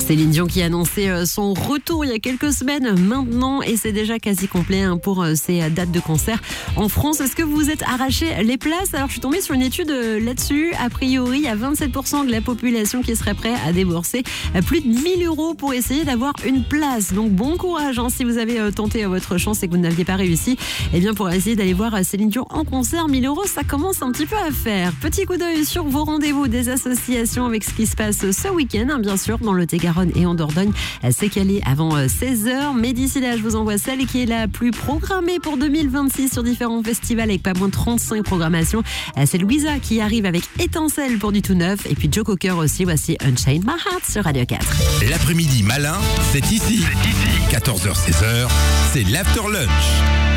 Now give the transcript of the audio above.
Céline Dion qui a annoncé son retour il y a quelques semaines maintenant et c'est déjà quasi complet pour ses dates de concert en France. Est-ce que vous vous êtes arraché les places? Alors je suis tombée sur une étude là-dessus. A priori, il y a 27% de la population qui serait prêt à débourser plus de 1000 € pour essayer d'avoir une place. Donc bon courage si vous avez tenté votre chance et que vous n'aviez pas réussi. Eh bien pour essayer d'aller voir Céline Dion en concert, 1000 €, ça commence un petit peu à faire. Petit coup d'œil sur vos rendez-vous des associations avec ce qui se passe ce week-end, bien sûr, dans le Lot-et-Garonne et en Dordogne. C'est calé avant 16h. Mais d'ici là, je vous envoie celle qui est la plus programmée pour 2026 sur différents festivals avec pas moins de 35 programmations. C'est Louisa qui arrive avec Étincelle pour du tout neuf. Et puis Joe Cocker aussi. Voici Unchained My Heart sur Radio 4. L'après-midi malin, c'est ici. 14h-16h, c'est l'After Lunch.